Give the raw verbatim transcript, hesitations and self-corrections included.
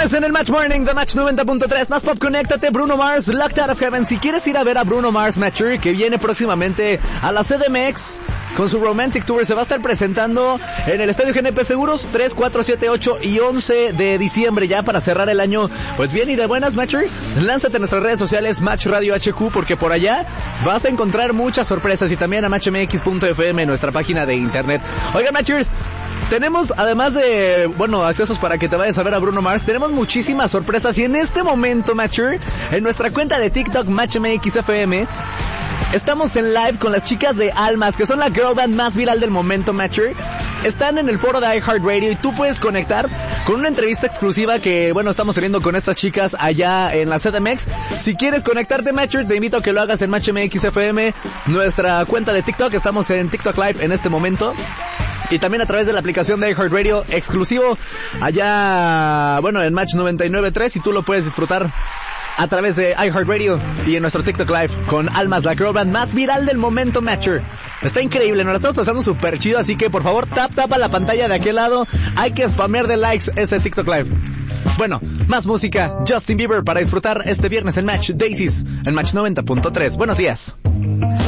viernes en el Match Morning de Match noventa punto tres. Más pop, conéctate. Bruno Mars, Locked Out of Heaven. Si quieres ir a ver a Bruno Mars, Matcher, que viene próximamente a la C D M X con su Romantic Tour, se va a estar presentando en el Estadio G N P Seguros tres, cuatro, siete, ocho y once de diciembre, ya para cerrar el año. Pues bien y de buenas, Matcher. Lánzate a nuestras redes sociales, Match Radio H Q, porque por allá vas a encontrar muchas sorpresas, y también a match m x punto f m, nuestra página de internet. Oigan, Matchers, tenemos, además de, bueno, accesos para que te vayas a ver a Bruno Mars, tenemos muchísimas sorpresas, y en este momento, Matcher, en nuestra cuenta de TikTok, Match M X F M, estamos en live con las chicas de Almas, que son la girl band más viral del momento, Matcher. Están en el foro de iHeartRadio y tú puedes conectar con una entrevista exclusiva que, bueno, estamos teniendo con estas chicas allá en la C D M X. Si quieres conectarte, Matcher, te invito a que lo hagas en Match M X F M, nuestra cuenta de TikTok. Estamos en TikTok Live en este momento. Y también a través de la aplicación de iHeartRadio, exclusivo allá, bueno, en Match noventa y nueve punto tres, y tú lo puedes disfrutar a través de iHeartRadio y en nuestro TikTok Live con Almas, la girl band más viral del momento, Matcher. Está increíble, nos la estamos pasando súper chido, así que por favor tap tapa la pantalla de aquel lado. Hay que spamear de likes ese TikTok Live. Bueno, más música, Justin Bieber para disfrutar este viernes en Match, Daisies, en Match noventa punto tres. Buenos días.